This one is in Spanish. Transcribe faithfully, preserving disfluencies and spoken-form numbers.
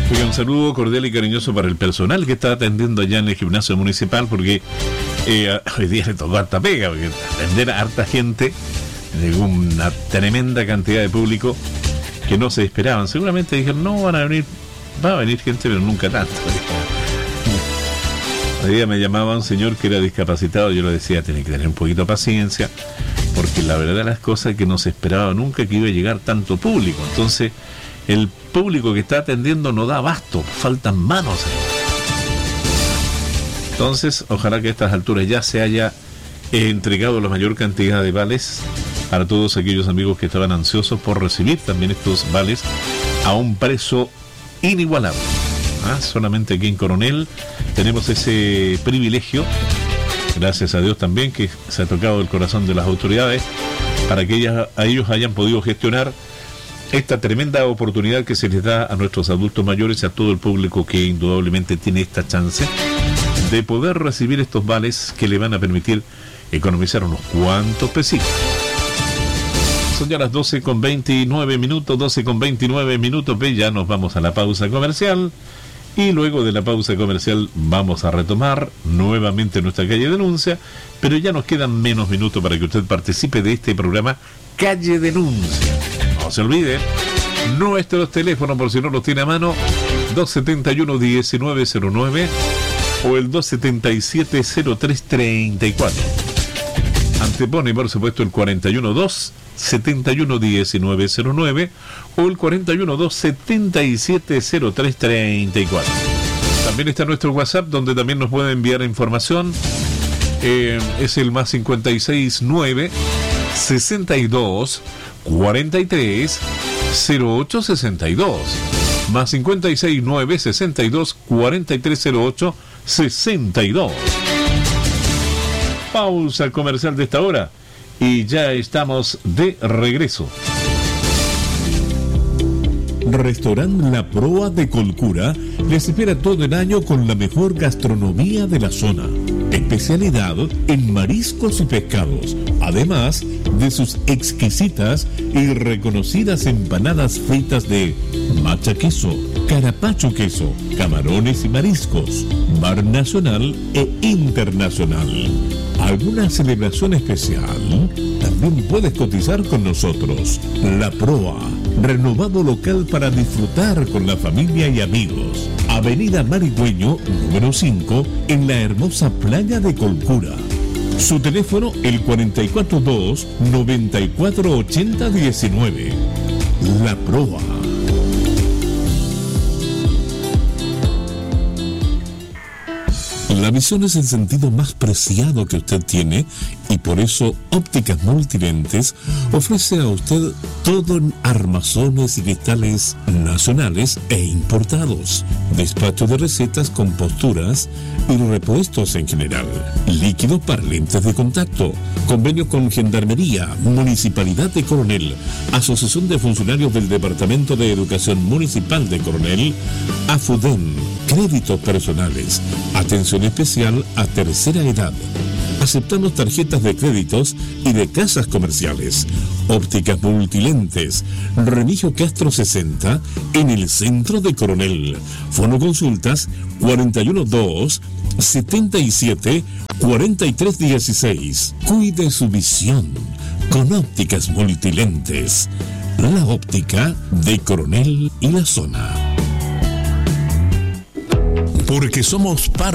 Oiga, un saludo cordial y cariñoso para el personal que está atendiendo allá en el gimnasio municipal, porque eh, hoy día le tocó harta pega, porque atender a harta gente, llegó una tremenda cantidad de público que no se esperaban. Seguramente dijeron, no, van a venir, va a venir gente, pero nunca tanto. Hoy día me llamaba un señor que era discapacitado, yo le decía, tiene que tener un poquito de paciencia, porque la verdad de las cosas es que no se esperaba nunca que iba a llegar tanto público. Entonces, el público que está atendiendo no da abasto, faltan manos. Entonces, ojalá que a estas alturas ya se haya entregado la mayor cantidad de vales para todos aquellos amigos que estaban ansiosos por recibir también estos vales a un precio inigualable. ¿Ah? Solamente aquí en Coronel tenemos ese privilegio, gracias a Dios también, que se ha tocado el corazón de las autoridades para que ellas, a ellos hayan podido gestionar esta tremenda oportunidad que se les da a nuestros adultos mayores y a todo el público que indudablemente tiene esta chance de poder recibir estos vales que le van a permitir economizar unos cuantos pesitos. Son ya las doce con veintinueve minutos, doce con veintinueve minutos, ve, ya nos vamos a la pausa comercial y luego de la pausa comercial vamos a retomar nuevamente nuestra Calle Denuncia, pero ya nos quedan menos minutos para que usted participe de este programa Calle Denuncia. No se olvide, nuestros teléfonos, por si no los tiene a mano, dos setenta y uno, diecinueve cero nueve o el dos setenta y siete, cero tres treinta y cuatro. Antepone, por supuesto, el cuarenta y uno dos, setenta y uno diecinueve cero nueve o el cuarenta y uno dos, setenta y siete cero tres treinta y cuatro. También está nuestro WhatsApp, donde también nos puede enviar información. Eh, es el más cincuenta y seis nueve, sesenta y dos, cuarenta y tres, cero ocho sesenta y dos. Más cincuenta y seis nueve, sesenta y dos, cuarenta y tres, cero ocho sesenta y dos. Pausa comercial de esta hora y ya estamos de regreso. Restaurante La Proa de Colcura les espera todo el año con la mejor gastronomía de la zona. Especialidad en mariscos y pescados, además de sus exquisitas y reconocidas empanadas fritas de macha queso, carapacho queso, camarones y mariscos, bar nacional e internacional. ¿Alguna celebración especial? También puedes cotizar con nosotros. La Proa, renovado local para disfrutar con la familia y amigos. Avenida Marigüeño, número cinco, en la hermosa playa de Colcura. Su teléfono, el cuarenta y cuatro dos, noventa y cuatro ochenta diecinueve. La Proa. La visión es el sentido más preciado que usted tiene y por eso Ópticas Multilentes ofrece a usted todo en armazones y cristales nacionales e importados, despacho de recetas con posturas y repuestos en general, líquidos para lentes de contacto, convenio con Gendarmería, Municipalidad de Coronel, Asociación de Funcionarios del Departamento de Educación Municipal de Coronel, AFUDEN, créditos personales, atención especial a tercera edad. Aceptamos tarjetas de créditos y de casas comerciales. Ópticas Multilentes, Remigio Castro sesenta, en el centro de Coronel. Fono consultas cuarenta y uno dos, setenta y siete, cuarenta y tres dieciséis. Cuide su visión con Ópticas Multilentes. La óptica de Coronel y la zona. Porque somos parte